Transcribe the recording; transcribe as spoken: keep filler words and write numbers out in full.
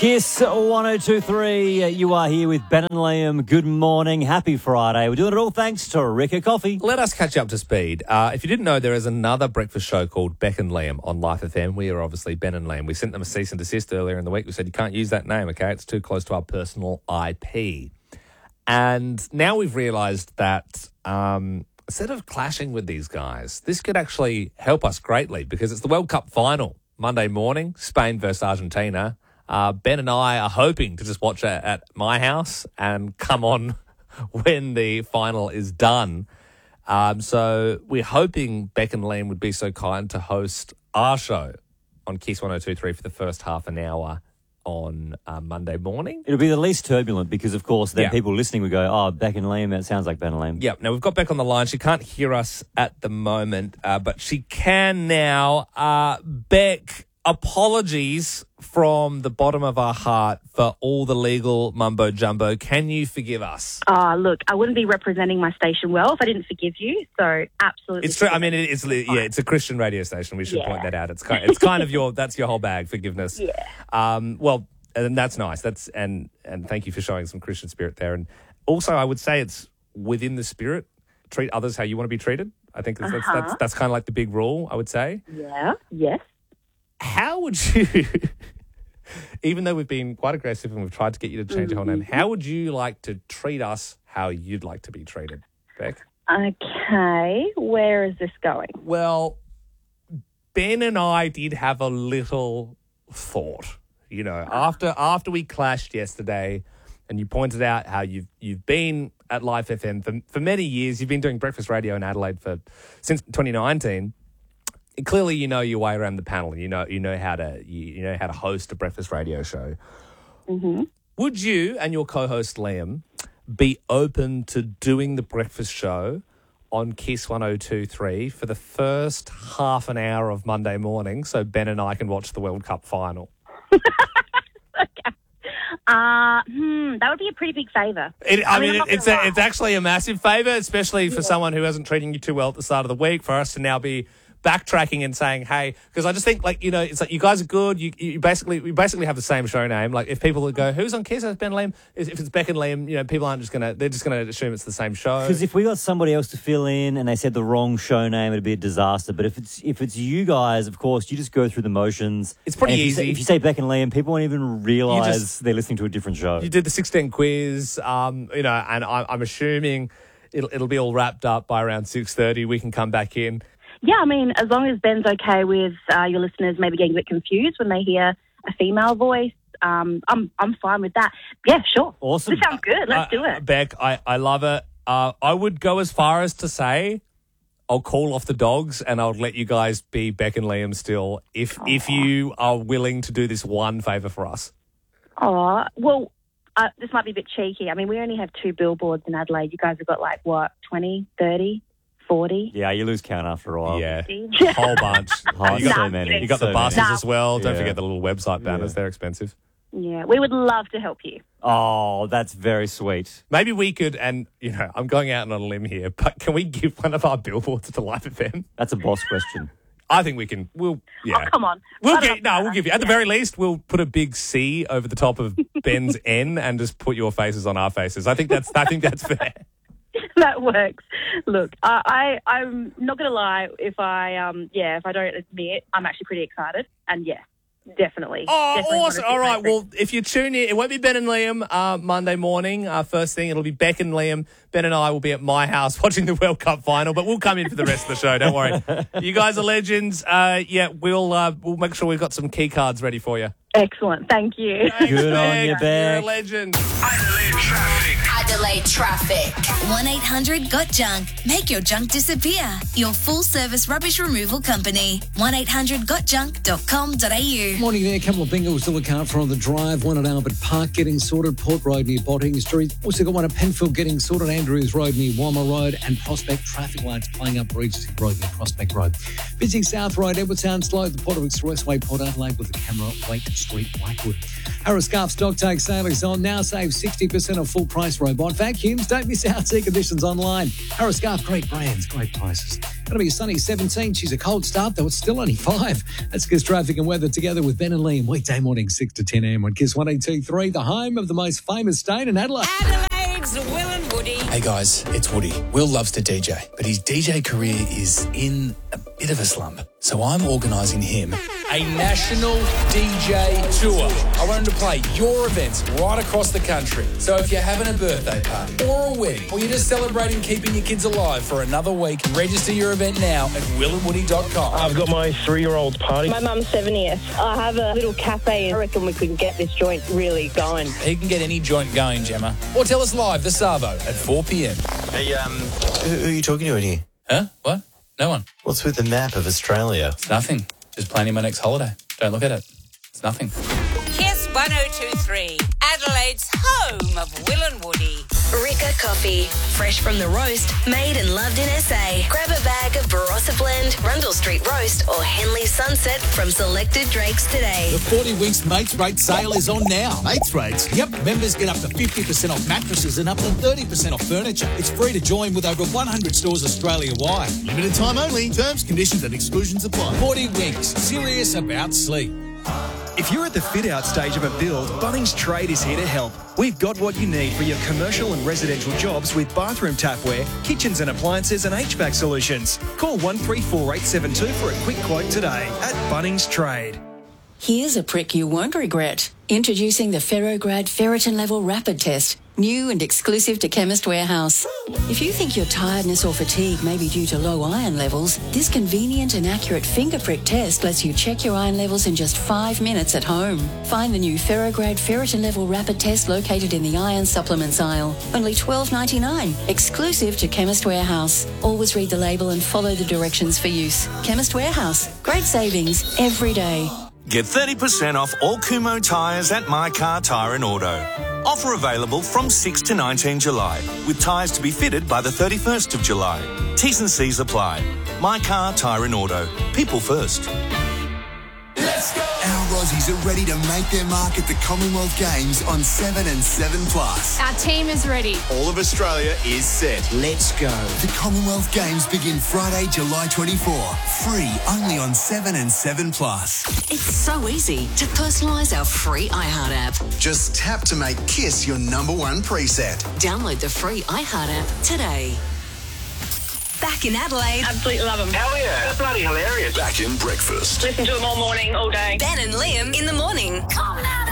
Kiss one oh two three. You are here with Ben and Liam. Good morning. Happy Friday. We're doing it all thanks to Ricca Coffee. Let us catch you up to speed. Uh, if you didn't know, there is another breakfast show called Beck and Liam on Life F M. We are obviously Ben and Liam. We sent them a cease and desist earlier in the week. We said, you can't use that name, okay? It's too close to our personal I P. And now we've realised that um, instead of clashing with these guys, this could actually help us greatly because it's the World Cup final Monday morning, Spain versus Argentina. Uh, Ben and I are hoping to just watch it at my house and come on when the final is done. Um, so we're hoping Beck and Liam would be so kind to host our show on Kiss one oh two three for the first half an hour on uh, Monday morning. It'll be the least turbulent because, of course, then Yeah. people listening would go, oh, Beck and Liam, that sounds like Ben and Liam. Yeah, now we've got Beck on the line. She can't hear us at the moment, uh, but she can now. Uh, Beck, apologies from the bottom of our heart for all the legal mumbo jumbo. Can you forgive us? Oh, look, I wouldn't be representing my station well if I didn't forgive you. So absolutely. It's true. I mean, it- it's yeah, it's a Christian radio station. We should Yeah. point that out. It's kind, it's kind of your that's your whole bag. Forgiveness. Yeah. Um. Well, and that's nice. That's and and thank you for showing some Christian spirit there. And also, I would say it's within the spirit. Treat others how you want to be treated. I think that's that's, Uh-huh. that's, that's kind of like the big rule. I would say. Yeah. Yes. How would you, even though we've been quite aggressive and we've tried to get you to change your whole name, how would you like to treat us how you'd like to be treated, Beck? Okay. Where is this going? Well, Ben and I did have a little thought, you know, after after we clashed yesterday and you pointed out how you've you've been at Life F M for, for many years. You've been doing breakfast radio in Adelaide for since twenty nineteen. Clearly, you know your way around the panel. You know, you know how to, you, you know how to host a breakfast radio show. Mm-hmm. Would you and your co-host Liam be open to doing the breakfast show on Kiss one oh two three for the first half an hour of Monday morning, so Ben and I can watch the World Cup final? Okay. Uh, hmm, that would be a pretty big favour. It, I, I mean, mean, I'm not it's gonna a, lie. it's actually a massive favour, especially for someone who hasn't treating you too well at the start of the week, for us to now be backtracking and saying, hey, because I just think, like, you know, it's like you guys are good. You, you basically, we basically have the same show name. Like, if people would go, who's on Kiss? It's Ben Liam. If it's Beck and Liam, you know, people aren't just going to, they're just going to assume it's the same show. Because if we got somebody else to fill in and they said the wrong show name, it'd be a disaster. But if it's if it's you guys, of course, you just go through the motions. It's pretty And if you easy. say- if you say Beck and Liam, people won't even realise just- they're listening to a different show. You did the sixteen quiz, um, you know, and I, I'm assuming it'll, it'll be all wrapped up by around six thirty. We can come back in. Yeah, I mean, as long as Ben's okay with uh, your listeners maybe getting a bit confused when they hear a female voice, um, I'm I'm fine with that. Yeah, sure. Awesome. This sounds good. Let's do Uh, it. Beck, I, I love it. Uh, I would go as far as to say I'll call off the dogs and I'll let you guys be Beck and Liam still if if you are willing to do this one favour for us. Oh, well, uh, this might be a bit cheeky. I mean, we only have two billboards in Adelaide. You guys have got like, what, twenty, thirty, forty? Yeah, you lose count after a while. Yeah, fifty? whole bunch. Oh, you got, so Nah, many. you got so the buses many. as well. Don't Yeah. forget the little website banners. Yeah. They're expensive. Yeah, we would love to help you. Oh, that's very sweet. Maybe we could, and, you know, I'm going out on a limb here, but can we give one of our billboards to Life F M? That's a boss question. I think we can. We'll, yeah. Oh, come on. We'll Right get, up no, there. we'll give you. At the very least, we'll put a big C over the top of Ben's N and just put your faces on our faces. I think that's. I think that's fair. That works. Look, I, I I'm not going to lie. If I um yeah, if I don't admit, I'm actually pretty excited. And yeah, definitely. Oh, definitely awesome! wanna All see right. my Well, if you tune in, it won't be Ben and Liam uh, Monday morning. Uh, first thing, it'll be Beck and Liam. Ben and I will be at my house watching the World Cup final, but we'll come in for the rest of the show. Don't worry. You guys are legends. Uh, yeah, we'll uh, we'll make sure we've got some key cards ready for you. Excellent. Thank you. Good on you, You're a Beck. legend. Adelaide traffic. Adelaide Traffic. one eight hundred got junk. Make your junk disappear. Your full service rubbish removal company. one eight hundred got junk dot com dot a u. Morning there, a couple of bingos still a car for on the drive, one at Albert Park getting sorted, Port Road near Botting Street. Also got one at Penfield getting sorted, Andrews Road near Walmer Road, and Prospect traffic lights playing up Regency Road near Prospect Road. Busy South Road, Edwardstown slow, the Port of Expressway, Port Adelaide with the camera, Wake Street, Lakewood. Harris Scarf stock take sale is on. Now save sixty percent of full price robot vacuums. Don't miss out. See conditions online. Harris Scarf, great brands, great prices. Going to be a sunny seventeen. She's a cold start, though it's still only five. That's Kiss Traffic and Weather together with Ben and Liam. Weekday morning, six to ten a.m. on Kiss one eight two three, the home of the most famous state in Adelaide. Adelaide's Will and Woody. Hey guys, it's Woody. Will loves to D J, but his D J career is in a bit of a slump. So I'm organising him a national D J tour. I want him to play your events right across the country. So if you're having a birthday party or a wedding, or you're just celebrating keeping your kids alive for another week, register your event now at will and woody dot com. I've got my three-year-old's party. My mum's seventieth. I have a little cafe and I reckon we could get this joint really going. He can get any joint going, Gemma. Or tell us live, the Savo, at four p.m. Hey, um, who, who are you talking to in here? Huh? What? No one. What's with the map of Australia? It's nothing. Just planning my next holiday. Don't look at it. It's nothing. Kiss one oh two three, Adelaide's home of Will and Woody. Rika Coffee. Fresh from the roast, made and loved in S A. Grab a bag of Barossa Blend, Rundle Street Roast, or Henley Sunset from selected Drakes today. The forty Winks Mates Rate sale is on now. Mates Rates? Yep. Members get up to fifty percent off mattresses and up to thirty percent off furniture. It's free to join with over one hundred stores Australia-wide. Limited time only. Terms, conditions and exclusions apply. forty Winks. Serious about sleep. If you're at the fit-out stage of a build, Bunnings Trade is here to help. We've got what you need for your commercial and residential jobs with bathroom tapware, kitchens and appliances and H V A C solutions. Call one three four eight seven two for a quick quote today at Bunnings Trade. Here's a prick you won't regret. Introducing the Ferrograd Ferritin Level Rapid Test. New and exclusive to Chemist Warehouse. If you think your tiredness or fatigue may be due to low iron levels, this convenient and accurate finger prick test lets you check your iron levels in just five minutes at home. Find the new Ferrograd Ferritin Level Rapid Test located in the iron supplements aisle. Only twelve ninety-nine, exclusive to Chemist Warehouse. Always read the label and follow the directions for use. Chemist Warehouse. Great savings every day. Get thirty percent off all Kumho tyres at My Car Tyre and Auto. Offer available from sixth to nineteenth July, with tyres to be fitted by the thirty-first of July. T's and C's apply. My Car Tyre and Auto. People first. Let's go! Our Aussies are ready to make their mark at the Commonwealth Games on seven and seven plus. Our team is ready. All of Australia is set. Let's go. The Commonwealth Games begin Friday, July twenty-fourth. Free only on seven and seven plus. It's so easy to personalise our free iHeart app. Just tap to make Kiss your number one preset. Download the free iHeart app today. Back in Adelaide. Absolutely love them. Hell yeah. They're bloody hilarious. Back in breakfast. Listen to them all morning, all day. Ben and Liam in the morning.